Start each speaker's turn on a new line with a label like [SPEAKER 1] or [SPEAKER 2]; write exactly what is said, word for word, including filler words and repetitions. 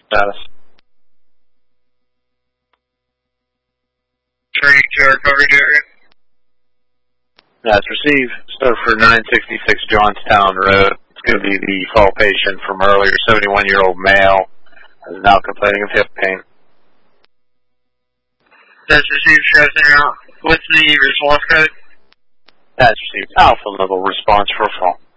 [SPEAKER 1] Status.
[SPEAKER 2] Train to our coverage area.
[SPEAKER 1] That's received. So for nine sixty-six Johnstown Road, it's going to be the fall patient from earlier, seventy-one-year-old male, is now complaining of hip pain.
[SPEAKER 2] That's received, stressing out. What's the response code?
[SPEAKER 1] That's received. Alpha level response for fall.